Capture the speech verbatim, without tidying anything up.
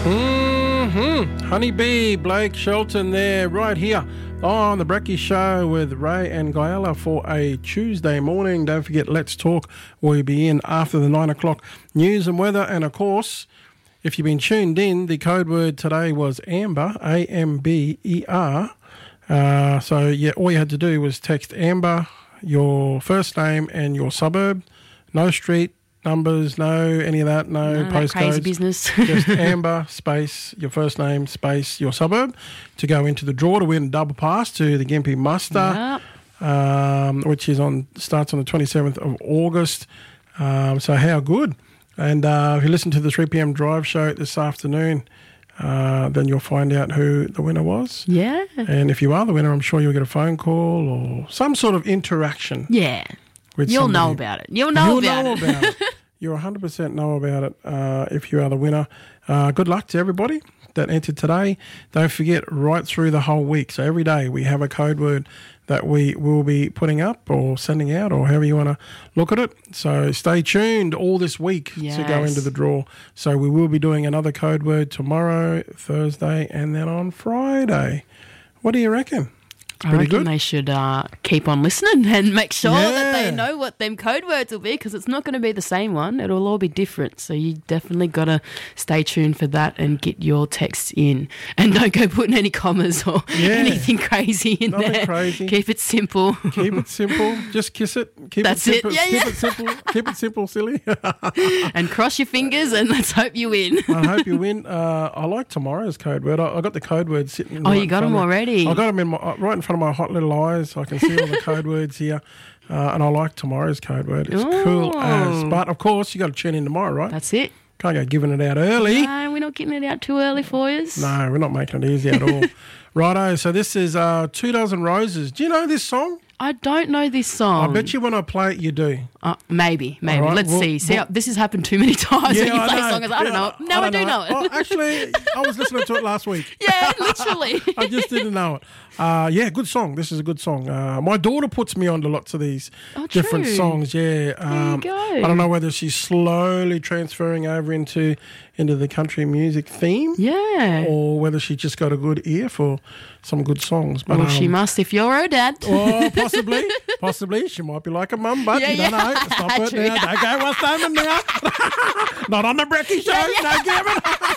Mm-hmm. Honeybee, Blake Shelton there, right here on the Brekkie Show with Ray and Guyala for a Tuesday morning. Don't forget, Let's Talk will be in after the nine o'clock news and weather. And, of course, if you've been tuned in, the code word today was Amber, A M B E R. Uh, so, yeah, all you had to do was text Amber, your first name and your suburb, no street numbers, no any of that, no, no postcodes. Crazy business. Just Amber, space, your first name, space, your suburb, to go into the draw to win a double pass to the Gympie Muster, Yep. um, which is on starts on the twenty-seventh of August. Um, so how good. And uh, if you listen to the three p.m. drive show this afternoon, uh, then you'll find out who the winner was. Yeah. And if you are the winner, I'm sure you'll get a phone call or some sort of interaction. Yeah. With You'll somebody. know about it. You'll know You'll about know it. about it. You'll one hundred percent know about it uh, if you are the winner. Uh, good luck to everybody that entered today. Don't forget, right through the whole week, so every day we have a code word that we will be putting up or sending out or however you want to look at it. So stay tuned all this week Yes. to go into the draw. So we will be doing another code word tomorrow, Thursday, and then on Friday. What do you reckon? It's I pretty reckon good. they should uh, keep on listening and make sure that Yeah. they know what them code words will be, because it's not going to be the same one. It'll all be different. So you definitely got to stay tuned for that and get your texts in. And don't go putting any commas or Yeah. anything crazy in Nothing there. crazy. Keep it simple. Keep it simple. Just kiss it. Keep That's it it. simple. Yeah, keep yeah. it simple. Keep it simple, silly. And cross your fingers and let's hope you win. I hope you win. Uh, I like tomorrow's code word. I, I got the code word sitting. Oh, right you in got front them of me. already? I got them in my, uh, right in front of my hot little eyes. I can see all the code words here. Uh, and I like tomorrow's code word. It's cool as. Ooh. But, of course, you got to tune in tomorrow, right? That's it. Can't go giving it out early. No, we're not getting it out too early for you. No, we're not making it easy at all. Righto, so this is uh, Two Dozen Roses. Do you know this song? I don't know this song. I bet you when I play it, you do. Uh, maybe, maybe. All right, Let's well- see. See, well- this has happened too many times when you I play know. songs. I don't Yeah, know it. No, I, do know it. Oh, actually, I was listening to it last week. Yeah, literally. I just didn't know it. Uh, yeah, good song. This is a good song. Uh, my daughter puts me on to lots of these Oh, different true. songs. Yeah, um, go. I don't know whether she's slowly transferring over into into the country music theme, Yeah. or whether she just got a good ear for some good songs. But Well, she um, must if you're her dad. Oh, possibly, possibly. She might be like a mum, but Yeah, you don't yeah. know. Stop it True. now. Don't go West Hamden now. Not on the Brekkie Show. Yeah, yeah. No, Gavin.